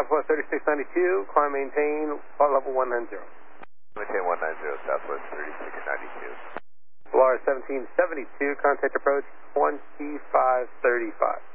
Southwest 3692, climb maintain, level 190. Maintain 190, Southwest 3692. Polaris 1772, contact approach 2535.